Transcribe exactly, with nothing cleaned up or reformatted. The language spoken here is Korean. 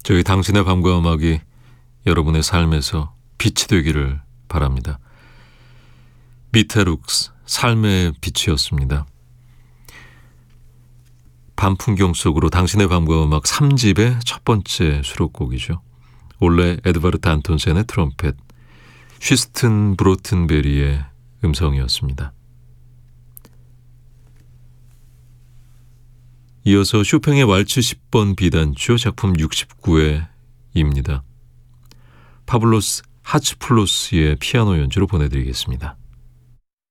저희 당신의 밤과 음악이 여러분의 삶에서 빛이 되기를 바랍니다. 비테룩스, 삶의 빛이었습니다. 밤 풍경 속으로 당신의 밤과 음악 삼 집의 첫 번째 수록곡이죠. 올레 에드바르트 안톤센의 트럼펫, 휘스튼 브로튼베리의 음성이었습니다. 이어서 쇼팽의 왈츠 십 번 비단조 작품 육십구 회입니다. 파블로스 하츠플로스의 피아노 연주로 보내드리겠습니다.